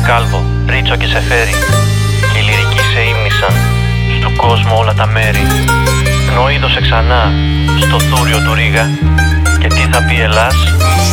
κάλβο, ρίτσο και σε φέρει. Και οι λυρικοί σε ύμνησαν, στου κόσμου όλα τα μέρη. Πνοίδωσε ξανά, στο θούριο του Ρήγα. Και τι θα πει Ελλάς?